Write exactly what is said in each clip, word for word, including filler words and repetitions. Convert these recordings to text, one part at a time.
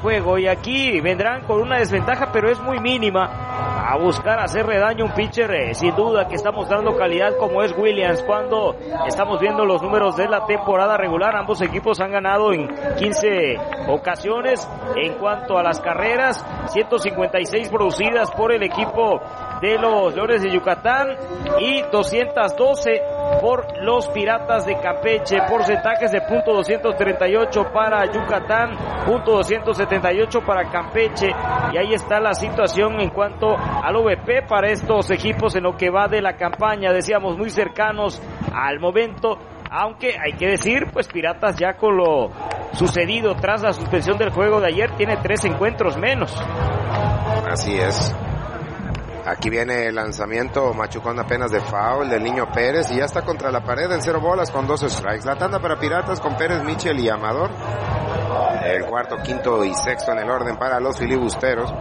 juego, y aquí vendrán con una desventaja, pero es muy mínima, a buscar hacerle daño a un pitcher eh, sin duda que está mostrando calidad como es Williams. Cuando estamos viendo los números de la temporada regular, ambos equipos han ganado en quince ocasiones. En cuanto a las carreras, ciento cincuenta y seis producidas por el equipo de los Leones de Yucatán y doscientas doce por los Piratas de Campeche. Porcentajes de punto doscientos treinta y ocho para Yucatán, punto doscientos setenta y ocho para Campeche, y ahí está la situación en cuanto al O V P para estos equipos en lo que va de la campaña. Decíamos muy cercanos al momento, aunque hay que decir, pues Piratas ya con lo sucedido tras la suspensión del juego de ayer tiene tres encuentros menos. Así es. Aquí viene el lanzamiento machucón apenas de foul del Niño Pérez y ya está contra la pared en cero bolas con dos strikes. La tanda para Piratas con Pérez, Mitchell y Amador. El cuarto, quinto y sexto en el orden para los filibusteros.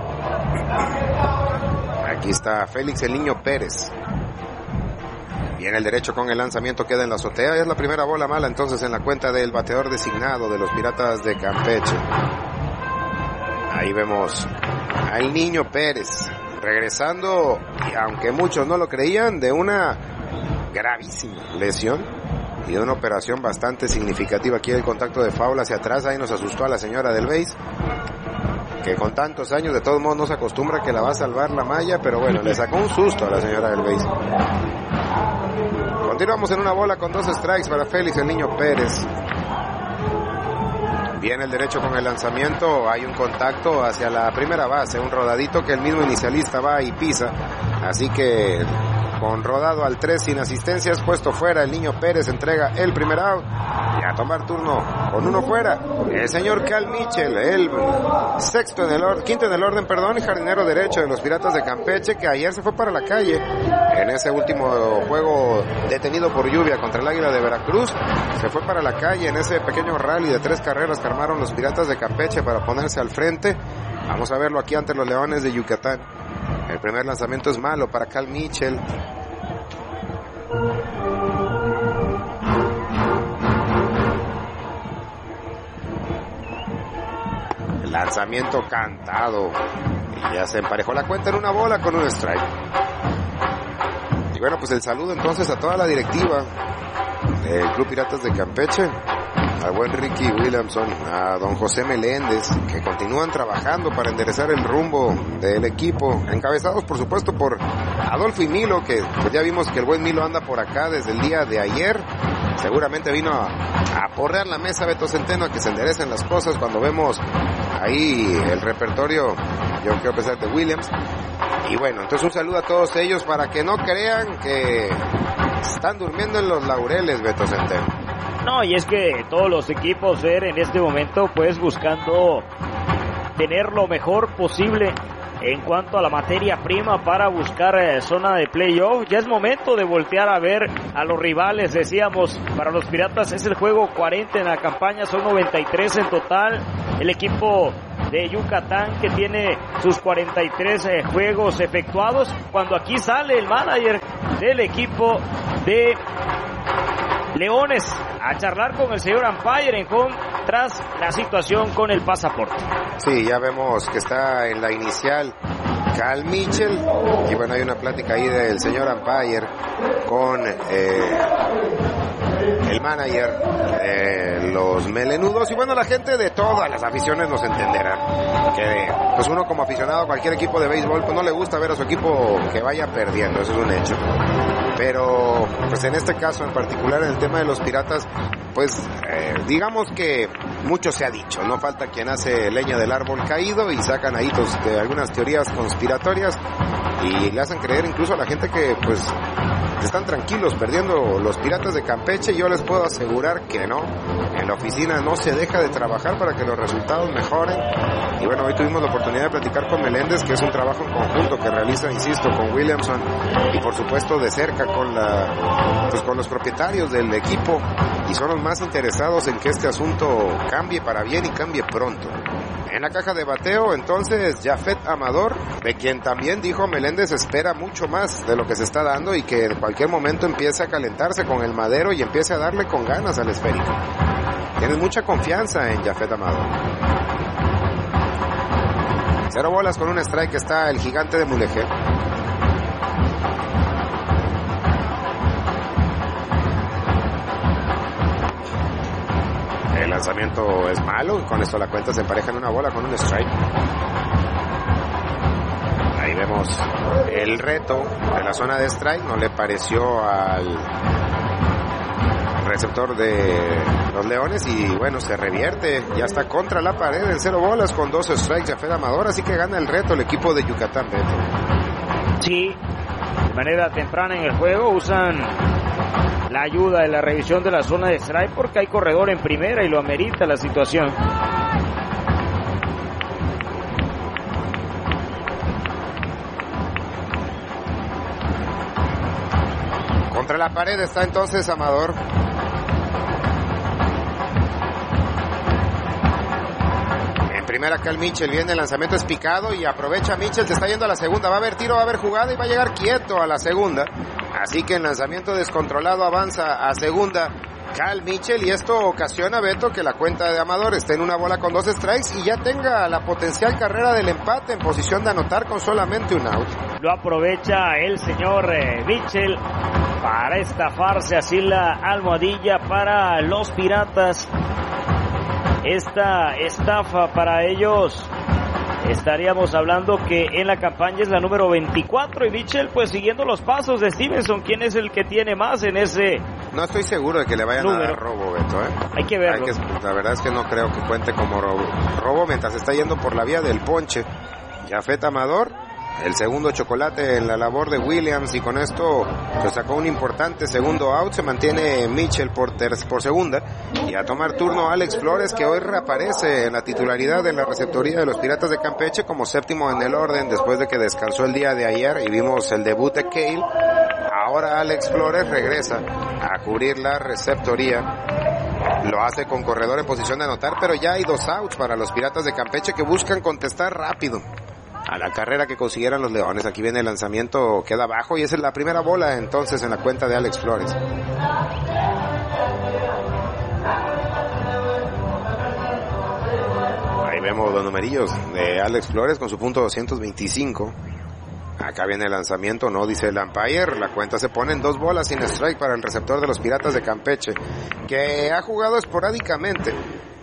Aquí está Félix el Niño Pérez. Viene el derecho con el lanzamiento, queda en la azotea. Es la primera bola mala entonces en la cuenta del bateador designado de los Piratas de Campeche. Ahí vemos al Niño Pérez regresando, y aunque muchos no lo creían, de una gravísima lesión y de una operación bastante significativa. Aquí el contacto de foul hacia atrás, ahí nos asustó a la señora del base, que con tantos años de todos modos no se acostumbra que la va a salvar la malla, pero bueno, le sacó un susto a la señora del base. Continuamos en una bola con dos strikes para Félix el Niño Pérez. Viene el derecho con el lanzamiento, hay un contacto hacia la primera base, un rodadito que el mismo inicialista va y pisa, así que con rodado al tres sin asistencias, puesto fuera, el Niño Pérez entrega el primer out y a tomar turno con uno fuera el señor Cal Mitchell, el sexto en el orden, quinto en el orden, perdón, jardinero derecho de los Piratas de Campeche, que ayer se fue para la calle en ese último juego detenido por lluvia contra el Águila de Veracruz. Se fue para la calle en ese pequeño rally de tres carreras que armaron los Piratas de Campeche para ponerse al frente. Vamos a verlo aquí ante los Leones de Yucatán. El primer lanzamiento es malo para Cal Mitchell. El lanzamiento cantado. Y ya se emparejó la cuenta en una bola con un strike. Y bueno, pues el saludo entonces a toda la directiva del Club Piratas de Campeche, al buen Ricky Williamson, a don José Meléndez, que continúan trabajando para enderezar el rumbo del equipo, encabezados por supuesto por Adolfo y Milo, que pues ya vimos que el buen Milo anda por acá desde el día de ayer. Seguramente vino a, a porrear la mesa Beto Centeno, a que se enderecen las cosas cuando vemos ahí el repertorio, yo quiero pensar, de Williams. Y bueno, entonces un saludo a todos ellos para que no crean que están durmiendo en los laureles, Beto Centeno. No, y es que todos los equipos ver en este momento pues buscando tener lo mejor posible en cuanto a la materia prima para buscar eh, zona de playoff. Ya es momento de voltear a ver a los rivales. Decíamos, para los Piratas es el juego cuarenta en la campaña, son noventa y tres en total. El equipo de Yucatán, que tiene sus cuarenta y tres eh, juegos efectuados, cuando aquí sale el manager del equipo de Leones a charlar con el señor umpire en home tras la situación con el pasaporte. Sí, ya vemos que está en la inicial Cal Mitchell, y bueno, hay una plática ahí del señor umpire con eh, el manager de los melenudos, y bueno, la gente de todas las aficiones nos entenderá que pues uno como aficionado a cualquier equipo de béisbol pues no le gusta ver a su equipo que vaya perdiendo, eso es un hecho. Pero pues en este caso en particular, en el tema de los Piratas, pues eh, digamos que mucho se ha dicho, no falta quien hace leña del árbol caído y sacan ahí pues, de algunas teorías conspiratorias y le hacen creer incluso a la gente que pues están tranquilos perdiendo los Piratas de Campeche. Yo les puedo asegurar que no, en la oficina no se deja de trabajar para que los resultados mejoren. Y bueno, hoy tuvimos la oportunidad de platicar con Meléndez, que es un trabajo en conjunto que realiza, insisto, con Williamson y por supuesto de cerca con la pues con los propietarios del equipo, y son los más interesados en que este asunto cambie para bien y cambie pronto. En la caja de bateo, entonces, Jafet Amador, de quien también dijo Meléndez espera mucho más de lo que se está dando y que en cualquier momento empiece a calentarse con el madero y empiece a darle con ganas al esférico. Tienes mucha confianza en Jafet Amador. Cero bolas con un strike está el gigante de Mulegé. El lanzamiento es malo y con esto la cuenta se empareja en una bola con un strike. Ahí vemos el reto de la zona de strike. No le pareció al receptor de los Leones y bueno, se revierte. Ya está contra la pared en cero bolas con dos strikes Jafet Amador. Así que gana el reto el equipo de Yucatán, Beto. Sí, de manera temprana en el juego usan la ayuda de la revisión de la zona de strike porque hay corredor en primera y lo amerita la situación. Contra la pared está entonces Amador. En primera Cal Mitchell, viene el lanzamiento es picado y aprovecha Mitchell, se está yendo a la segunda, va a haber tiro, va a haber jugada y va a llegar quieto a la segunda. Así que en lanzamiento descontrolado avanza a segunda Cal Mitchell y esto ocasiona, Beto, que la cuenta de Amador esté en una bola con dos strikes y ya tenga la potencial carrera del empate en posición de anotar con solamente un out. Lo aprovecha el señor eh, Mitchell para estafarse así la almohadilla para los Piratas. Esta estafa para ellos, estaríamos hablando que en la campaña es la número veinticuatro y Mitchell pues siguiendo los pasos de Stevenson, ¿quién es el que tiene más en ese No estoy seguro de que le vayan número? A dar robo, Beto, ¿eh? Hay que verlo. Hay que, la verdad es que no creo que cuente como robo, robo mientras está yendo por la vía del ponche. Jafet Amador, el segundo chocolate en la labor de Williams y con esto pues sacó un importante segundo out. Se mantiene Mitchell por, ter por segunda y a tomar turno Alex Flores, que hoy reaparece en la titularidad de la receptoría de los Piratas de Campeche como séptimo en el orden después de que descansó el día de ayer y vimos el debut de Cale. Ahora Alex Flores regresa a cubrir la receptoría. Lo hace con corredor en posición de anotar, pero ya hay dos outs para los Piratas de Campeche que buscan contestar rápido a la carrera que consiguieran los Leones. Aquí viene el lanzamiento, queda abajo y esa es la primera bola entonces en la cuenta de Alex Flores. Ahí vemos los numerillos de Alex Flores con su punto doscientos veinticinco. Acá viene el lanzamiento, no dice el umpire, la cuenta se pone en dos bolas sin strike para el receptor de los Piratas de Campeche, que ha jugado esporádicamente.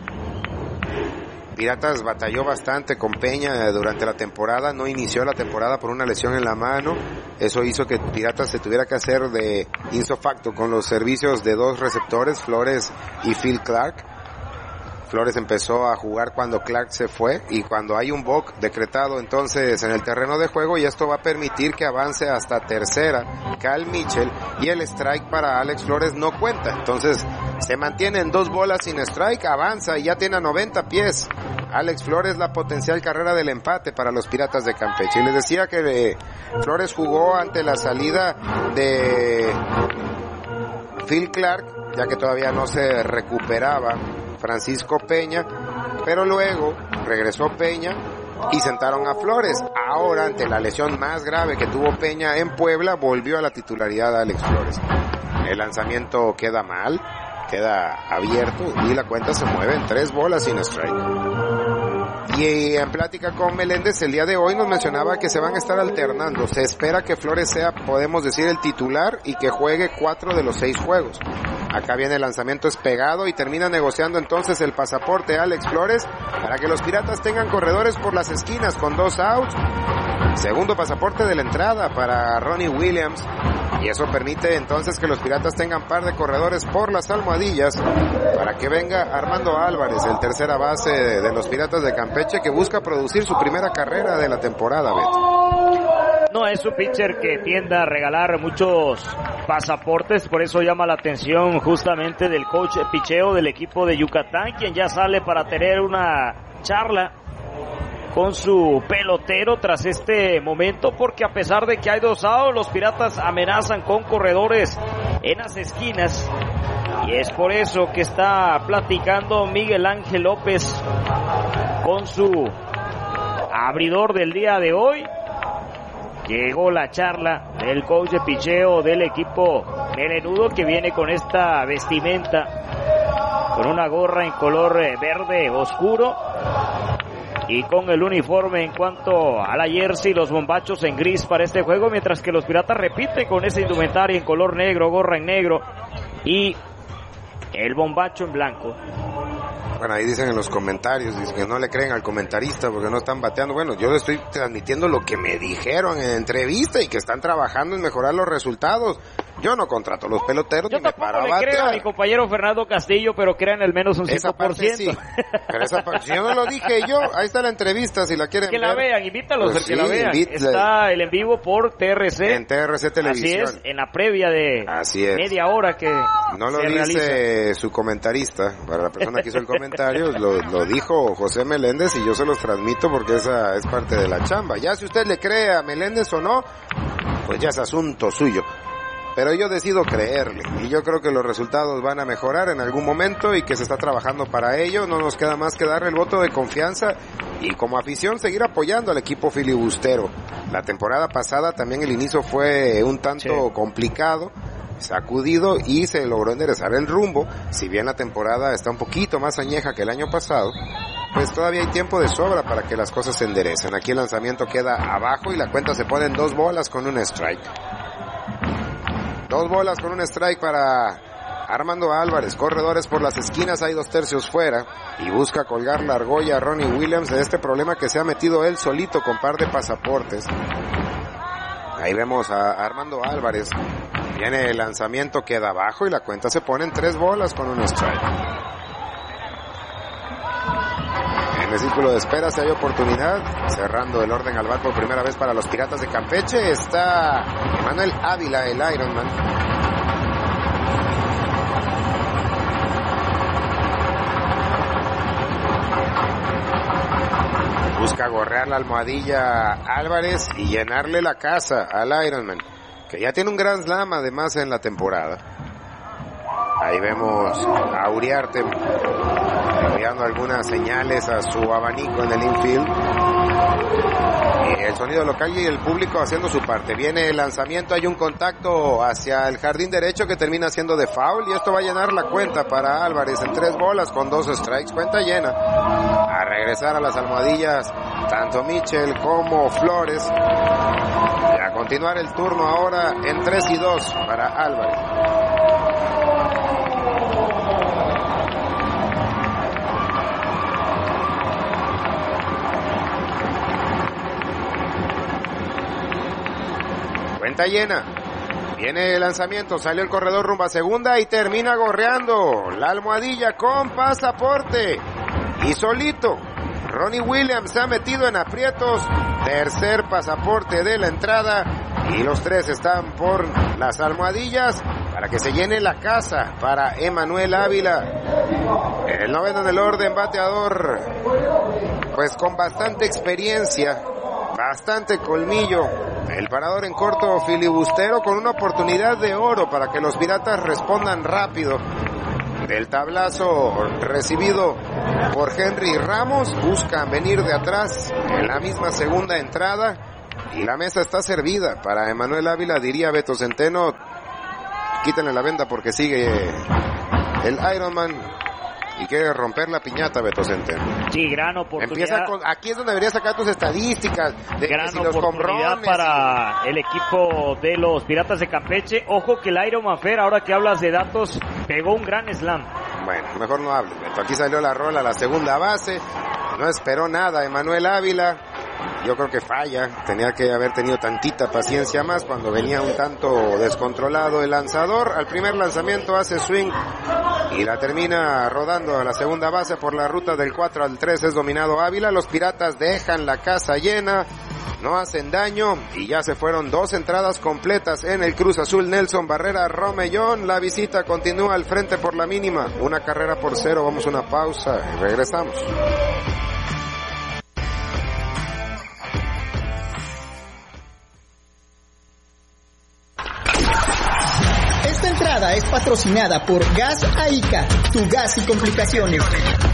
Piratas batalló bastante con Peña durante la temporada, no inició la temporada por una lesión en la mano, eso hizo que Piratas se tuviera que hacer de insofacto con los servicios de dos receptores, Flores y Phil Clark. Flores empezó a jugar cuando Clark se fue y cuando hay un balk decretado entonces en el terreno de juego y esto va a permitir que avance hasta tercera Cal Mitchell y el strike para Alex Flores no cuenta, entonces se mantiene en dos bolas sin strike, avanza y ya tiene a noventa pies Alex Flores la potencial carrera del empate para los Piratas de Campeche. Y les decía que eh, Flores jugó ante la salida de Phil Clark ya que todavía no se recuperaba Francisco Peña, pero luego regresó Peña y sentaron a Flores. Ahora, ante la lesión más grave que tuvo Peña en Puebla, volvió a la titularidad de Alex Flores. El lanzamiento queda mal, queda abierto y la cuenta se mueve en tres bolas sin strike. Y en plática con Meléndez el día de hoy nos mencionaba que se van a estar alternando. Se espera que Flores sea, podemos decir, el titular y que juegue cuatro de los seis juegos. Acá viene el lanzamiento despegado y termina negociando entonces el pasaporte Alex Flores para que los Piratas tengan corredores por las esquinas con dos outs. Segundo pasaporte de la entrada para Ronnie Williams. Y eso permite entonces que los Piratas tengan par de corredores por las almohadillas para que venga Armando Álvarez, el tercera base de los Piratas de Campeche, que busca producir su primera carrera de la temporada, Beto. No es un pitcher que tienda a regalar muchos pasaportes, por eso llama la atención justamente del coach picheo del equipo de Yucatán, quien ya sale para tener una charla con su pelotero tras este momento, porque a pesar de que hay dos outs, los Piratas amenazan con corredores en las esquinas y es por eso que está platicando Miguel Ángel López con su abridor del día de hoy. Llegó la charla del coach de picheo del equipo melenudo, que viene con esta vestimenta, con una gorra en color verde oscuro, y con el uniforme en cuanto a la jersey, los bombachos en gris para este juego, mientras que los Piratas repiten con esa indumentaria en color negro, gorra en negro y el bombacho en blanco. Bueno, ahí dicen en los comentarios, dicen que no le creen al comentarista porque no están bateando. Bueno, yo le estoy transmitiendo lo que me dijeron en entrevista y que están trabajando en mejorar los resultados. Yo no contrato los peloteros yo ni me paro a batear. Yo tampoco le creo a mi compañero Fernando Castillo, pero crean al menos un cinco por ciento. Esa parte sí, pero esa parte, si yo no lo dije yo, ahí está la entrevista, si la quieren que ver. Que la vean, invítalos pues a que sí, la vean. Invita. Está el en vivo por T R C. En T R C Televisión. Así es, en la previa de Así es. media hora que no lo se dice realiza. Su comentarista, para la persona que hizo el comentario, lo, lo dijo José Meléndez y yo se los transmito porque esa es parte de la chamba. Ya si usted le cree a Meléndez o no, pues ya es asunto suyo. Pero yo decido creerle y yo creo que los resultados van a mejorar en algún momento y que se está trabajando para ello. No nos queda más que darle el voto de confianza y como afición seguir apoyando al equipo filibustero. La temporada pasada también el inicio fue un tanto sí. complicado, sacudido y se logró enderezar el rumbo. Si bien la temporada está un poquito más añeja que el año pasado, pues todavía hay tiempo de sobra para que las cosas se enderecen. Aquí el lanzamiento queda abajo y la cuenta se pone en dos bolas con un strike. Dos bolas con un strike para Armando Álvarez. Corredores por las esquinas, hay dos tercios fuera. Y busca colgar la argolla a Ronnie Williams de este problema que se ha metido él solito con par de pasaportes. Ahí vemos a Armando Álvarez. Viene el lanzamiento, queda abajo y la cuenta se pone en tres bolas con un strike. En el círculo de espera si hay oportunidad. Cerrando el orden al bat por primera vez para los Piratas de Campeche está Emanuel Ávila, el Ironman. Busca gorrear la almohadilla a Álvarez y llenarle la casa al Ironman, que ya tiene un gran slam además en la temporada. Ahí vemos a Uriarte enviando algunas señales a su abanico en el infield. Y el sonido local y el público haciendo su parte. Viene el lanzamiento, hay un contacto hacia el jardín derecho que termina siendo de foul y esto va a llenar la cuenta para Álvarez en tres bolas con dos strikes, cuenta llena. A regresar a las almohadillas tanto Mitchell como Flores y a continuar el turno ahora en tres y dos para Álvarez. Cuenta llena. Viene el lanzamiento, salió el corredor rumbo a segunda y termina gorreando la almohadilla con pasaporte. Y solito, Ronnie Williams se ha metido en aprietos. Tercer pasaporte de la entrada y los tres están por las almohadillas para que se llene la casa para Emanuel Ávila. El noveno del orden, bateador, pues con bastante experiencia, bastante colmillo. El parador en corto filibustero con una oportunidad de oro para que los Piratas respondan rápido. Del tablazo recibido por Henry Ramos, buscan venir de atrás en la misma segunda entrada y la mesa está servida para Emanuel Ávila, diría Beto Centeno. Quítenle la venda porque sigue el Ironman y quiere romper la piñata, Beto Centeno. Sí, gran oportunidad. Empieza con, aquí es donde deberías sacar tus estadísticas de gran que si los oportunidad hombrones para el equipo de los Piratas de Campeche. Ojo que el Ironman Fer, ahora que hablas de datos, pegó un gran slam. Bueno, mejor no hables, Beto. Aquí salió la rola a la segunda base. No esperó nada Emanuel Ávila. Yo creo que falla. Tenía que haber tenido tantita paciencia más cuando venía un tanto descontrolado el lanzador. Al primer lanzamiento hace swing y la termina rodando a la segunda base por la ruta del cuatro al tres. Es dominado Ávila. Los Piratas dejan la casa llena. No hacen daño y ya se fueron dos entradas completas en el Cruz Azul. Nelson Barrera Romellón. La visita continúa al frente por la mínima. Una carrera por cero. Vamos a una pausa y regresamos. Esta entrada es patrocinada por Gas Aica, tu gas y complicaciones.